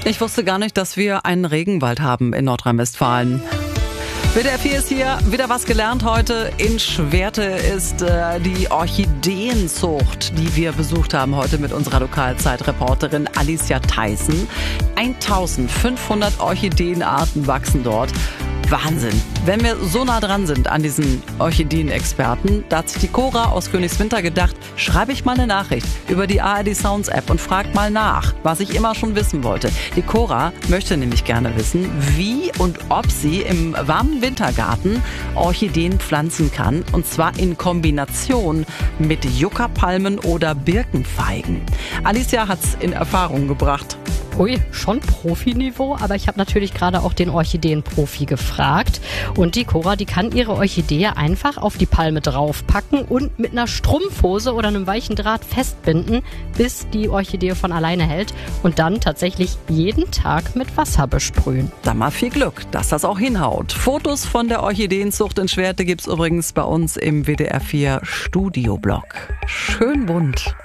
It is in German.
Ich wusste gar nicht, dass wir einen Regenwald haben in Nordrhein-Westfalen. WDR 4 ist hier, wieder was gelernt heute. In Schwerte ist die Orchideenzucht, die wir besucht haben heute mit unserer Lokalzeitreporterin Alicia Theissen. 1500 Orchideenarten wachsen dort. Wahnsinn. Wenn wir so nah dran sind an diesen Orchideen-Experten, da hat sich die Cora aus Königswinter gedacht, schreibe ich mal eine Nachricht über die ARD Sounds App und frag mal nach, was ich immer schon wissen wollte. Die Cora möchte nämlich gerne wissen, wie und ob sie im warmen Wintergarten Orchideen pflanzen kann, und zwar in Kombination mit Yucca-Palmen oder Birkenfeigen. Alicia hat's in Erfahrung gebracht. Ui, schon Profiniveau, aber ich habe natürlich gerade auch den Orchideenprofi gefragt. Und die Cora, die kann ihre Orchidee einfach auf die Palme draufpacken und mit einer Strumpfhose oder einem weichen Draht festbinden, bis die Orchidee von alleine hält und dann tatsächlich jeden Tag mit Wasser besprühen. Dann mal viel Glück, dass das auch hinhaut. Fotos von der Orchideenzucht in Schwerte gibt's übrigens bei uns im WDR 4 Studioblog. Schön bunt.